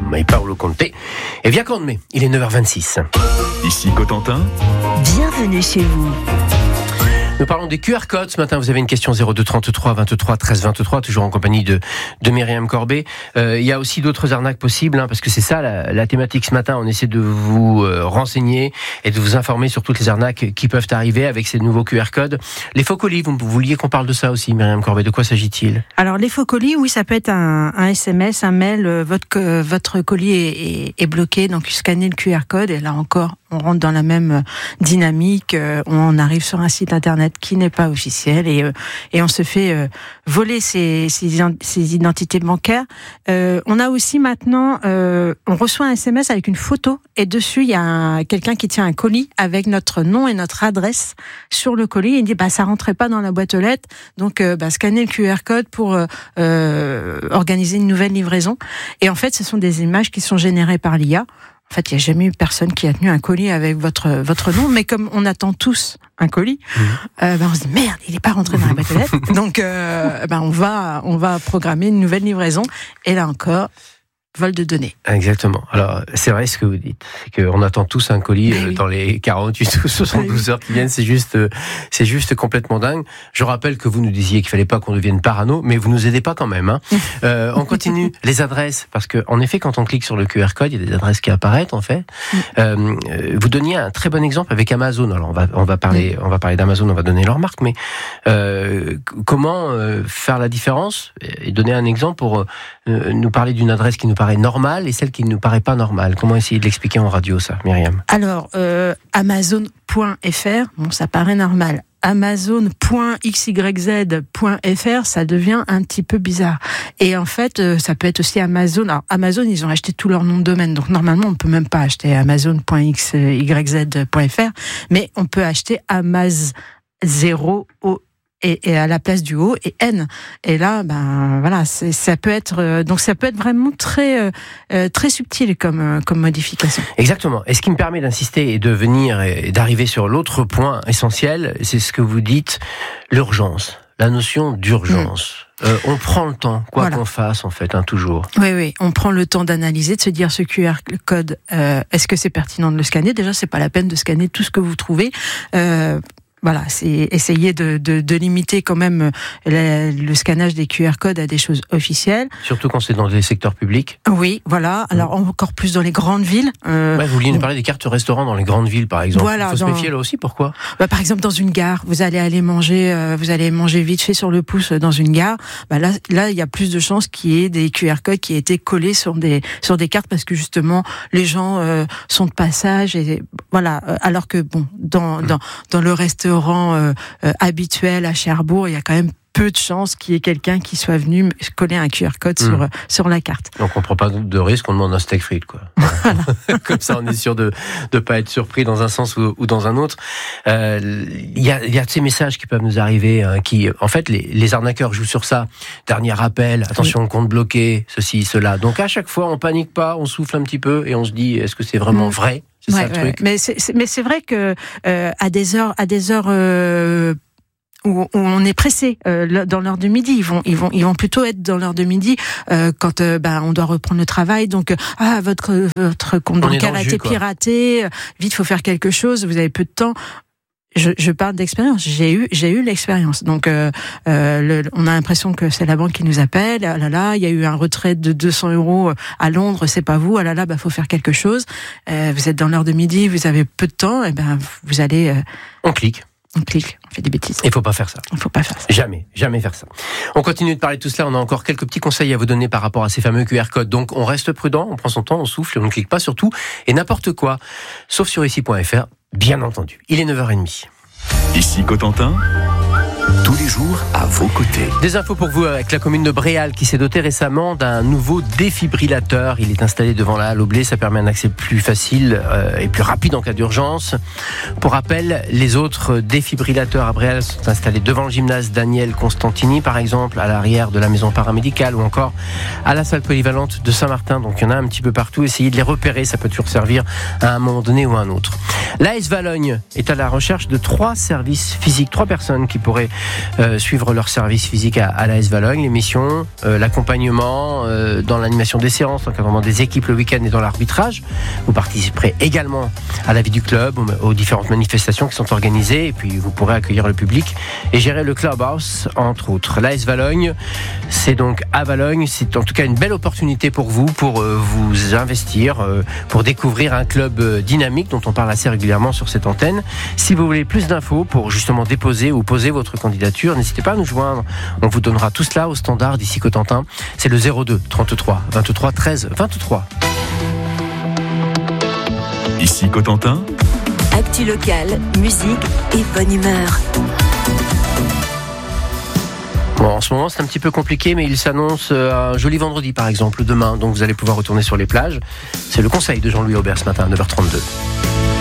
et Paolo Conte. Et via Corne, il est 9h26. Ici Cotentin. Bienvenue chez vous. Nous parlons des QR codes ce matin. Vous avez une question 02 33 23 13 23, toujours en compagnie de Myriam Corbet. Il y a aussi d'autres arnaques possibles, parce que c'est ça la thématique ce matin. On essaie de vous renseigner et de vous informer sur toutes les arnaques qui peuvent arriver avec ces nouveaux QR codes. Les faux colis, vous vouliez qu'on parle de ça aussi, Myriam Corbet. De quoi s'agit-il ? Alors les faux colis, oui, ça peut être un SMS, un mail. Votre colis est bloqué, donc scannez le QR code et là encore, on rentre dans la même dynamique. On arrive sur un site internet qui n'est pas officiel et on se fait voler ses identités bancaires. On a aussi maintenant, on reçoit un SMS avec une photo et dessus il y a quelqu'un qui tient un colis avec notre nom et notre adresse sur le colis. Il dit ça rentrait pas dans la boîte aux lettres, donc scannez le QR code pour organiser une nouvelle livraison. Et en fait, ce sont des images qui sont générées par l'IA. En fait, il n'y a jamais eu personne qui a tenu un colis avec votre nom, mais comme on attend tous un colis, on se dit merde, il n'est pas rentré dans la boîte aux lettres. Donc, on va programmer une nouvelle livraison. Et là encore, vol de données. Exactement. Alors, c'est vrai ce que vous dites. C'est qu'on attend tous un colis dans les 48 ou 72 heures qui viennent. C'est juste complètement dingue. Je rappelle que vous nous disiez qu'il fallait pas qu'on devienne parano, mais vous nous aidez pas quand même, on continue. Les adresses. Parce que, en effet, quand on clique sur le QR code, il y a des adresses qui apparaissent, en fait. Vous donniez un très bon exemple avec Amazon. Alors, on va parler d'Amazon, on va donner leur marque, mais, comment faire la différence et donner un exemple pour nous parler d'une adresse qui nous paraît normale et celle qui ne nous paraît pas normale. Comment essayer de l'expliquer en radio, ça, Myriam ? Alors, Amazon.fr, ça paraît normal. Amazon.xyz.fr, ça devient un petit peu bizarre. Et en fait, ça peut être aussi Amazon. Alors, Amazon, ils ont acheté tout leur nom de domaine. Donc, normalement, on peut même pas acheter Amazon.xyz.fr, mais on peut acheter Amaz 0 et à la place du O et N. Et là, ça peut être vraiment très très subtil comme modification. Exactement. Et ce qui me permet d'insister et de venir et d'arriver sur l'autre point essentiel, c'est ce que vous dites, l'urgence, la notion d'urgence. On prend le temps, qu'on fasse en fait, toujours. Oui, on prend le temps d'analyser, de se dire ce QR code, est-ce que c'est pertinent de le scanner ? Déjà, c'est pas la peine de scanner tout ce que vous trouvez. C'est essayer de limiter quand même le scannage des QR codes à des choses officielles. Surtout quand c'est dans des secteurs publics. Oui, voilà. Alors encore plus dans les grandes villes. Vous vouliez nous parler des cartes restaurants dans les grandes villes, par exemple. Voilà, il faut se méfier là aussi. Pourquoi ? Par exemple, dans une gare, vous allez manger vite fait sur le pouce dans une gare. Là, il y a plus de chances qu'il y ait des QR codes qui aient été collés sur des cartes parce que justement les gens sont de passage et voilà. Alors que dans le restaurant habituel à Cherbourg, il y a quand même peu de chances qu'il y ait quelqu'un qui soit venu coller un QR code sur la carte. Donc on prend pas de risque, on demande un steak frites, Voilà. Comme ça, on est sûr de pas être surpris dans un sens ou dans un autre. Il y a ces messages qui peuvent nous arriver, qui, en fait, les arnaqueurs jouent sur ça. Dernier rappel, attention, compte bloqué, ceci, cela. Donc à chaque fois, on panique pas, on souffle un petit peu et on se dit, est-ce que c'est vraiment vrai ? C'est ça le truc. Mais c'est vrai que à des heures où on est pressé dans l'heure de midi, ils vont plutôt être dans l'heure de midi quand on doit reprendre le travail. Donc votre compte bancaire a été piraté, vite faut faire quelque chose, vous avez peu de temps. Je parle d'expérience. J'ai eu l'expérience. Donc, on a l'impression que c'est la banque qui nous appelle. Ah là là, il y a eu un retrait de 200 € à Londres. C'est pas vous. Ah là là, faut faire quelque chose. Vous êtes dans l'heure de midi, vous avez peu de temps. Et vous allez. On clique, on fait des bêtises. Il faut pas faire ça. Il faut pas faire ça. Jamais faire ça. On continue de parler de tout cela. On a encore quelques petits conseils à vous donner par rapport à ces fameux QR codes. Donc, on reste prudent, on prend son temps, on souffle et on ne clique pas sur tout et n'importe quoi. Sauf sur ici.fr. Bien entendu. Il est 9h30. Ici Cotentin, tous les jours à vos côtés. Des infos pour vous avec la commune de Bréal qui s'est dotée récemment d'un nouveau défibrillateur. Il est installé devant la halle au blé, ça permet un accès plus facile et plus rapide en cas d'urgence. Pour rappel, les autres défibrillateurs à Bréal sont installés devant le gymnase Daniel Constantini par exemple, à l'arrière de la maison paramédicale ou encore à la salle polyvalente de Saint-Martin. Donc il y en a un petit peu partout, essayez de les repérer, ça peut toujours servir à un moment donné ou à un autre. L'AS Valogne est à la recherche de 3 services physiques, 3 personnes qui pourraient suivre leur service physique à l'AS Valogne, les missions, l'accompagnement dans l'animation des séances, l'encadrement des équipes le week-end et dans l'arbitrage. Vous participerez également à la vie du club, aux différentes manifestations qui sont organisées, et puis vous pourrez accueillir le public et gérer le clubhouse, entre autres. L'AS Valogne, c'est donc à Valogne, c'est en tout cas une belle opportunité pour vous, pour vous investir, pour découvrir un club dynamique dont on parle assez régulièrement sur cette antenne. Si vous voulez plus d'infos pour justement déposer ou poser votre candidature, n'hésitez pas à nous joindre. On vous donnera tout cela au standard d'ici Cotentin. C'est le 02 33 23 13 23. Ici Cotentin. Actu locale, musique et bonne humeur. Bon, en ce moment, c'est un petit peu compliqué, mais il s'annonce un joli vendredi, par exemple, demain. Donc, vous allez pouvoir retourner sur les plages. C'est le conseil de Jean-Louis Aubert ce matin à 9h32.